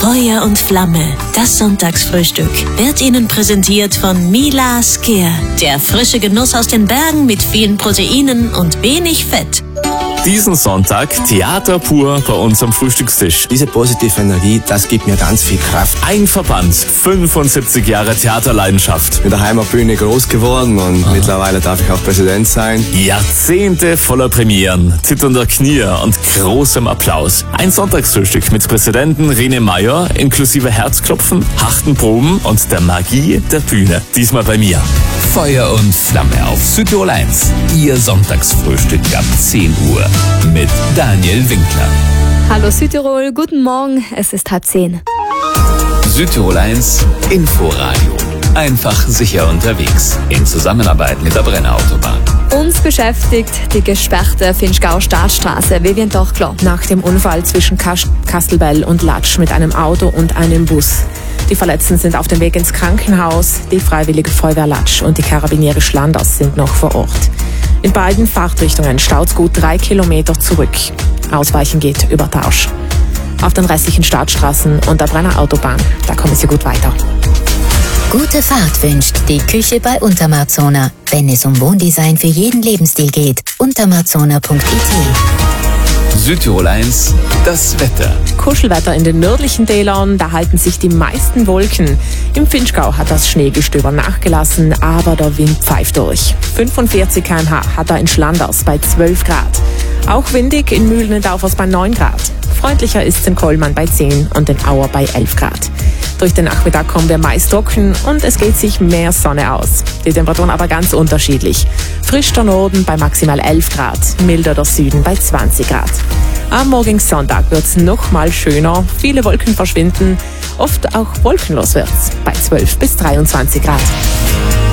Feuer und Flamme, das Sonntagsfrühstück, wird Ihnen präsentiert von Mila Skier. Der frische Genuss aus den Bergen mit vielen Proteinen und wenig Fett. Diesen Sonntag Theater pur bei uns am Frühstückstisch. Diese positive Energie, das gibt mir ganz viel Kraft. Ein Verband, 75 Jahre Theaterleidenschaft. Mit der Heimatbühne groß geworden und mittlerweile darf ich auch Präsident sein. Jahrzehnte voller Premieren, zitternder Knie und großem Applaus. Ein Sonntagsfrühstück mit Präsidenten René Meyer, inklusive Herzklopfen, harten Proben und der Magie der Bühne. Diesmal bei mir. Feuer und Flamme auf Südtirol 1. Ihr Sonntagsfrühstück ab 10 Uhr mit Daniel Winkler. Hallo Südtirol, guten Morgen, es ist 10:30. Südtirol 1 Inforadio. Einfach sicher unterwegs. In Zusammenarbeit mit der Brenner Autobahn. Uns beschäftigt die gesperrte Vinschgau-Staatsstraße. Wie wird doch klar? Nach dem Unfall zwischen Kastelbell und Latsch mit einem Auto und einem Bus. Die Verletzten sind auf dem Weg ins Krankenhaus. Die Freiwillige Feuerwehr Latsch und die Karabiniere Schlanders sind noch vor Ort. In beiden Fahrtrichtungen staut's gut 3 Kilometer zurück. Ausweichen geht über Tausch. Auf den restlichen Staatsstraßen und der Brenner Autobahn, da kommen Sie gut weiter. Gute Fahrt wünscht die Küche bei Untermarzona. Wenn es um Wohndesign für jeden Lebensstil geht, untermarzona.it. Südtirol 1, das Wetter. Kuschelwetter in den nördlichen Tälern, da halten sich die meisten Wolken. Im Vinschgau hat das Schneegestöber nachgelassen, aber der Wind pfeift durch. 45 km/h hat er in Schlanders bei 12 Grad. Auch windig in Mühlen-Daufers bei 9 Grad. Freundlicher ist es in Kollmann bei 10 und in Auer bei 11 Grad. Durch den Nachmittag kommen wir meist trocken und es geht sich mehr Sonne aus. Die Temperaturen aber ganz unterschiedlich. Frisch der Norden bei maximal 11 Grad, milder der Süden bei 20 Grad. Am morgigen Sonntag wird's noch mal schöner, viele Wolken verschwinden, oft auch wolkenlos wird's bei 12 bis 23 Grad.